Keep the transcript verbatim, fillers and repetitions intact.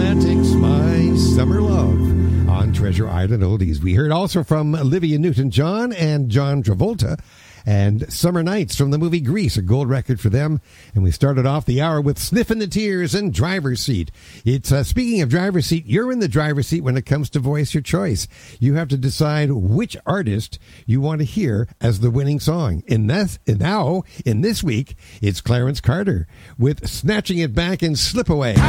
Romantics, My Summer Love on Treasure Island Oldies. We heard also from Olivia Newton-John and John Travolta and Summer Nights from the movie Grease, a gold record for them. And we started off the hour with Sniffin' the Tears and Driver's Seat. It's uh, speaking of driver's seat, you're in the driver's seat when it comes to Voice Your Choice. You have to decide which artist you want to hear as the winning song. In this, and now, in this week, it's Clarence Carter with Snatching It Back and Slip Away.